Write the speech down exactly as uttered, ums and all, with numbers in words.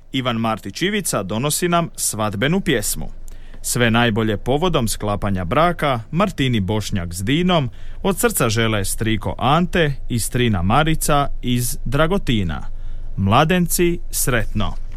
Ivan Martić Ivica donosi nam svadbenu pjesmu. Sve najbolje povodom sklapanja braka Martini Bošnjak s Dinom od srca žele striko Ante i strina Marica iz Dragotina. Mladenci, sretno!